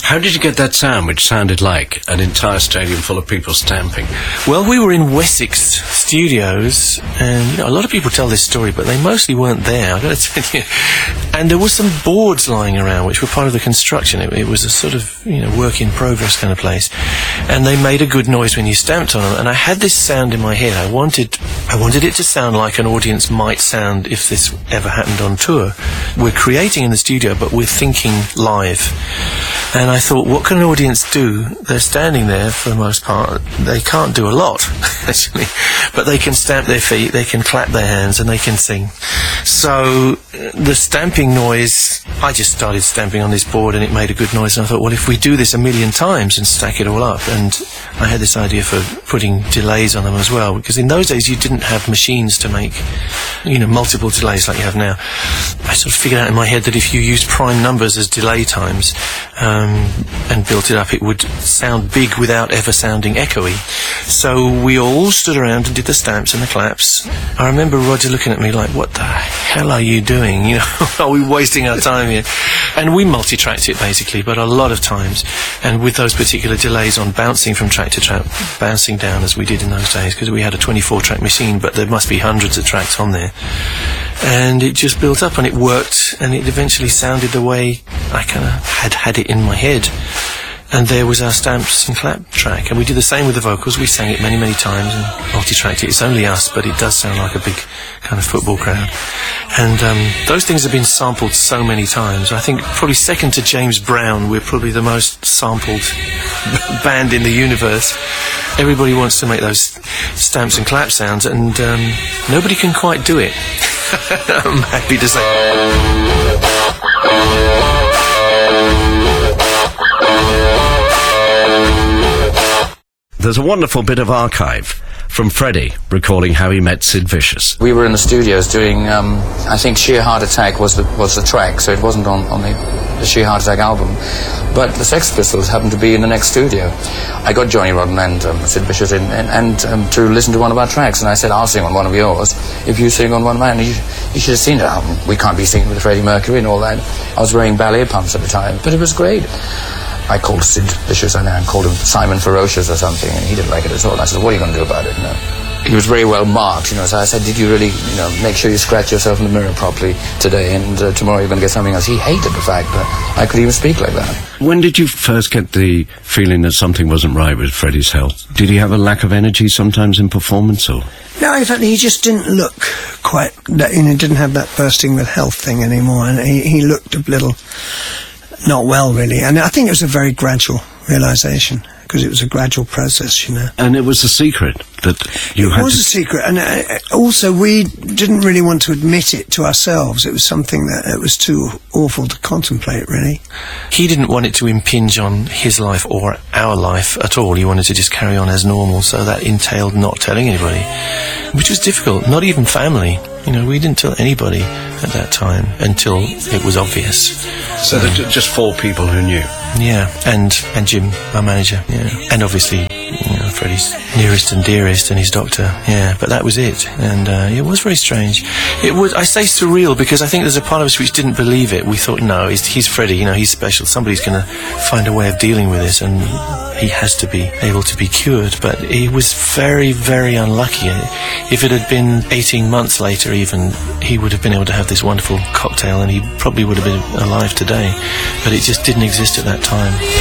How did you get that sound, which sounded like an entire stadium full of people stamping? Well, we were in Wessex Studios, and a lot of people tell this story, but they mostly weren't there, I've got to tell you. And there were some boards lying around, which were part of the construction. It was a sort of, work in progress kind of place. And they made a good noise when you stamped on them. And I had this sound in my head. I wanted it to sound like an audience might sound if this ever happened on tour. We're creating in the studio, but we're thinking live. And I thought, what can an audience do? They're standing there for the most part. They can't do a lot, actually. But they can stamp their feet, they can clap their hands, and they can sing. So the stamping noise, I just started stamping on this board and it made a good noise. And I thought, well, if we do this 1,000,000 times and stack it all up, and I had this idea for putting delays on them as well, because in those days you didn't have machines to make, multiple delays like you have now. I sort of figured out in my head that if you used prime numbers as delay times, and built it up, it would sound big without ever sounding echoey. So we all stood around and did the stamps and the claps. I remember Roger looking at me like, what the hell are you doing? Are we wasting our time here? And we multi-tracked it basically, but a lot of times. And with those particular delays on bouncing from track to track, bouncing down as we did in those days, because we had a 24-track machine, but there must be hundreds of tracks on there. And it just built up and it worked, and it eventually sounded the way I kind of had it in my head. And there was our stamps and clap track. And we did the same with the vocals. We sang it many, many times and multi-tracked it. It's only us, but it does sound like a big kind of football crowd. And those things have been sampled so many times. I think probably second to James Brown, we're probably the most sampled band in the universe. Everybody wants to make those stamps and clap sounds, and nobody can quite do it. I'm happy to say. There's a wonderful bit of archive from Freddie recalling how he met Sid Vicious. We were in the studios doing, I think Sheer Heart Attack was the track, so it wasn't on the Sheer Heart Attack album. But the Sex Pistols happened to be in the next studio. I got Johnny Rotten and Sid Vicious in, and to listen to one of our tracks, and I said, I'll sing on one of yours if you sing on one of mine. You should have seen it. We can't be singing with Freddie Mercury and all that. I was wearing ballet pumps at the time, but it was great. I called Sid Vicious and called him Simon Ferocious or something, and he didn't like it at all. I said, what are you going to do about it? He was very well marked, so I said, did you really, make sure you scratch yourself in the mirror properly today, and tomorrow you're going to get something else. He hated the fact that I could even speak like that. When did you first get the feeling that something wasn't right with Freddie's health? Did he have a lack of energy sometimes in performance, or? No, in fact, he just didn't look quite, didn't have that bursting with health thing anymore, and he looked a little not well, really. And I think it was a very gradual realisation, because it was a gradual process, And it was a secret that you had. It was a secret, and also we didn't really want to admit it to ourselves. It was something that it was too awful to contemplate, really. He didn't want it to impinge on his life or our life at all. He wanted to just carry on as normal, so that entailed not telling anybody, which was difficult, not even family. We didn't tell anybody at that time until it was obvious. So there were just 4 people who knew? Yeah, and Jim, our manager, yeah. And obviously, Freddie's nearest and dearest and his doctor, yeah. But that was it, and it was very strange. It was, I say surreal, because I think there's a part of us which didn't believe it. We thought, no, he's Freddie, he's special. Somebody's going to find a way of dealing with this, and he has to be able to be cured. But he was very, very unlucky. If it had been 18 months later even, he would have been able to have this wonderful cocktail, and he probably would have been alive today. But it just didn't exist at that time.